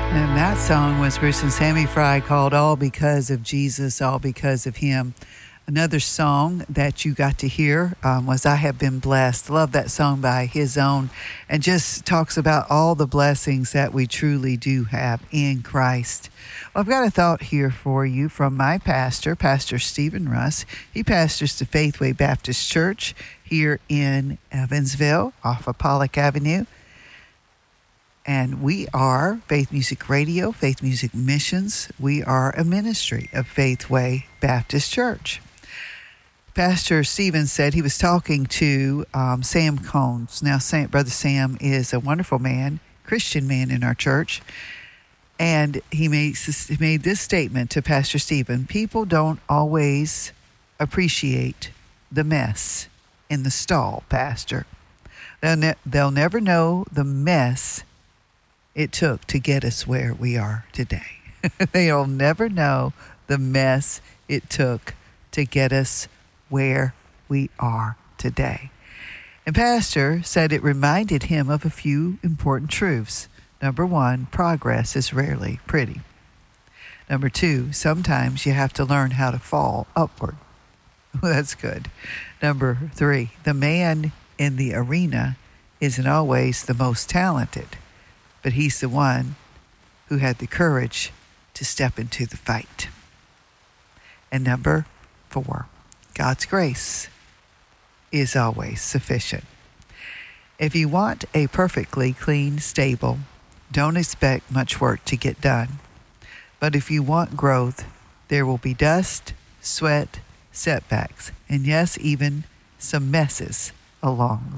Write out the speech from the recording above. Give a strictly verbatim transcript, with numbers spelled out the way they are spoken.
And that song was Bruce and Sammy Fry called All Because of Jesus, All Because of Him. Another song that you got to hear um, was I Have Been Blessed. Love that song by His Own, and just talks about all the blessings that we truly do have in Christ. Well, I've got a thought here for you from my pastor, Pastor Stephen Russ. He pastors the Faithway Baptist Church here in Evansville off of Pollock Avenue. And we are Faith Music Radio, Faith Music Missions. We are a ministry of Faithway Baptist Church. Pastor Stephen said he was talking to um, Sam Combs. Now, Sam, Brother Sam is a wonderful man, Christian man in our church. And he made, he made this statement to Pastor Stephen: people don't always appreciate the mess in the stall, Pastor. They'll, ne- they'll never know the mess it took to get us where we are today. They'll never know the mess it took to get us where we are today. And Pastor said it reminded him of a few important truths. Number one, progress is rarely pretty. Number two, sometimes you have to learn how to fall upward. Well, that's good. Number three, the man in the arena isn't always the most talented, but he's the one who had the courage to step into the fight. And number four, God's grace is always sufficient. If you want a perfectly clean stable, don't expect much work to get done. But if you want growth, there will be dust, sweat, setbacks, and yes, even some messes along the